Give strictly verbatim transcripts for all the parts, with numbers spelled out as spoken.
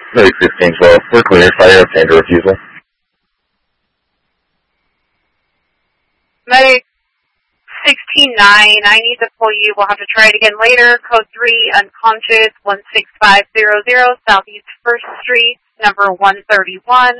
Medic fifteen twelve, we're clear. Fire obtained a refusal. Medic sixteen nine, I need to pull you. We'll have to try it again later. Code three, unconscious, one six five zero zero, Southeast first Street, number one thirty-one.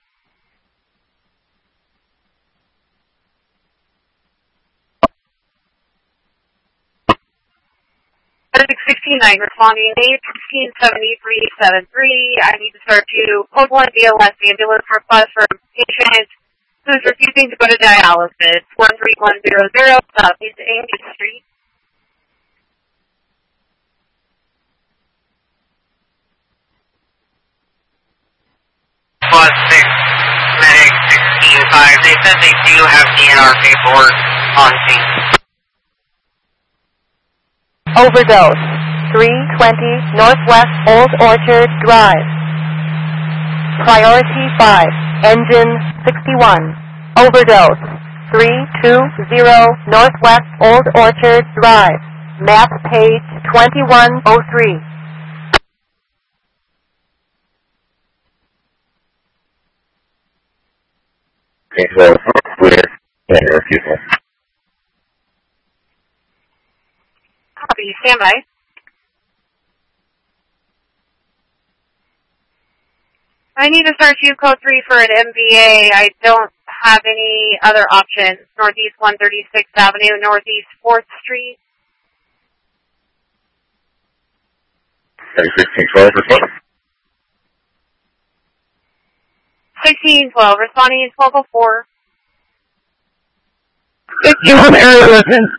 Medic sixteen nine, responding eight sixteen seventy-three seventy-three. I need to start you. Code one, B L S ambulance request for a patient who's refusing to go to dialysis. one three one zero zero, Southeast English Street. Plus six, Medic sixteen five. They said they do have D N R paperwork on scene. Overdose. three twenty Northwest Old Orchard Drive. Priority five. Engine sixty-one. Overdose. three two zero Northwest Old Orchard Drive. Map page twenty-one oh three. Okay, so clear. And a refusal. Copy, stand by. I need to start you code three for an M V A. I don't have any other options. Northeast one thirty-sixth Avenue, Northeast fourth Street. Medic sixteen twelve, responding. sixteen twelve, responding in twelve oh four. fifty-one area resident.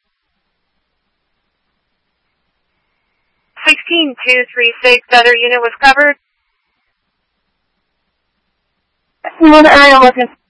sixteen two thirty-six, other unit was covered. fifty-one area resident.